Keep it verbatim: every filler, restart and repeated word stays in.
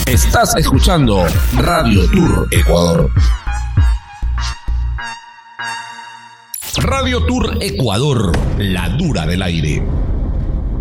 Estás escuchando Radio Tour Ecuador. Radio Tour Ecuador, la dura del aire.